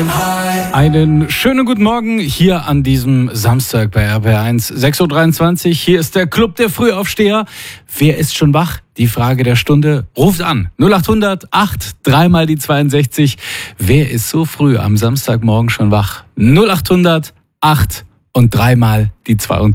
Einen schönen guten Morgen hier an diesem Samstag bei RBR1, 6.23 Uhr. Hier ist der Club der Frühaufsteher. Wer ist schon wach? Die Frage der Stunde. Ruft an. 0800 8 3 mal die 62. Wer ist so früh am Samstagmorgen schon wach? 0800 8 und 3 mal die 62.